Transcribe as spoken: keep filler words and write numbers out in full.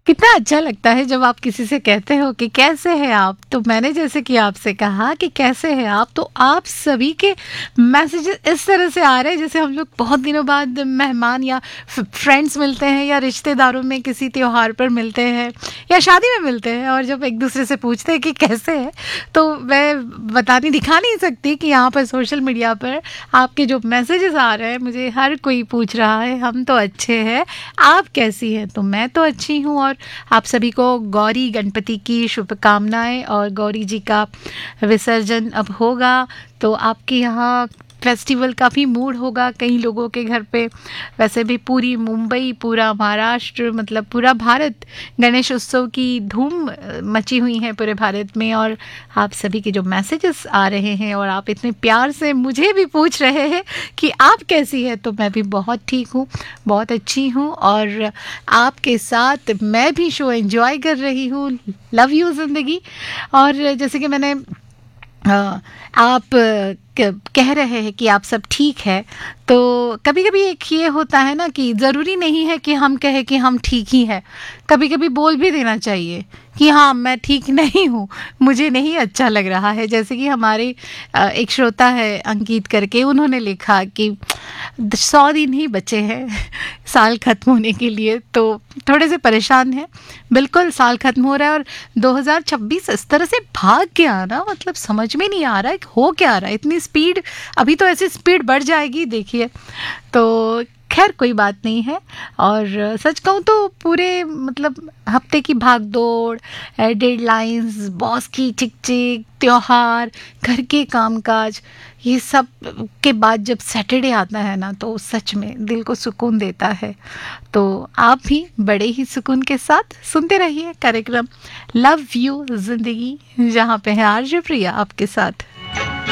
कितना अच्छा लगता है जब आप किसी से कहते हो कि कैसे हैं आप। तो मैंने जैसे कि आपसे कहा कि कैसे हैं आप, तो आप सभी के मैसेजेस इस तरह से आ रहे हैं जैसे हम लोग बहुत दिनों बाद मेहमान या फ्रेंड्स मिलते हैं या रिश्तेदारों में किसी त्योहार पर मिलते हैं या शादी में मिलते हैं, और जब एक दूसरे से पूछते हैं कि कैसे हैं, तो मैं बतानी दिखा नहीं सकती कि यहाँ पर सोशल मीडिया पर आपके जो मैसेजेस आ रहे हैं, मुझे हर कोई पूछ रहा है हम तो अच्छे हैं, आप कैसी हैं। तो मैं तो अच्छी हूँ, और आप सभी को गौरी गणपति की शुभकामनाएं। और गौरी जी का विसर्जन अब होगा, तो आपके यहाँ फेस्टिवल का भी मूड होगा कई लोगों के घर पे। वैसे भी पूरी मुंबई, पूरा महाराष्ट्र, मतलब पूरा भारत गणेश उत्सव की धूम मची हुई है पूरे भारत में। और आप सभी के जो मैसेजेस आ रहे हैं और आप इतने प्यार से मुझे भी पूछ रहे हैं कि आप कैसी है, तो मैं भी बहुत ठीक हूँ, बहुत अच्छी हूँ, और आपके साथ मैं भी शो एंजॉय कर रही हूँ। लव यू ज़िंदगी। और जैसे कि मैंने आ, आप कह रहे हैं कि आप सब ठीक है, तो कभी कभी एक ये होता है ना कि ज़रूरी नहीं है कि हम कहें कि हम ठीक ही हैं। कभी कभी बोल भी देना चाहिए कि हाँ मैं ठीक नहीं हूँ, मुझे नहीं अच्छा लग रहा है। जैसे कि हमारे एक श्रोता है अंकित करके, उन्होंने लिखा कि सौ दिन ही बचे हैं साल ख़त्म होने के लिए, तो थोड़े से परेशान हैं। बिल्कुल साल ख़त्म हो रहा है और दो हज़ार छब्बीस इस तरह से भाग गया ना, मतलब समझ में नहीं आ रहा है हो क्या रहा है, इतनी स्पीड। अभी तो ऐसी स्पीड बढ़ जाएगी देखिए। तो खैर कोई बात नहीं है। और सच कहूँ तो पूरे मतलब हफ्ते की भाग दौड़, डेडलाइंस, बॉस की चिक चिक, त्योहार, घर के कामकाज, ये सब के बाद जब सैटरडे आता है ना, तो सच में दिल को सुकून देता है। तो आप भी बड़े ही सुकून के साथ सुनते रहिए कार्यक्रम लव यू ज़िंदगी, जहाँ पे है आरजे प्रिया आपके साथ।